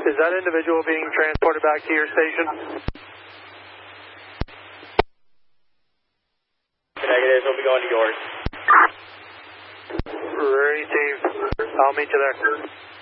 Is that individual being transported back to your station? Negative, he'll be going to yours. Ready, Dave. I'll meet you there.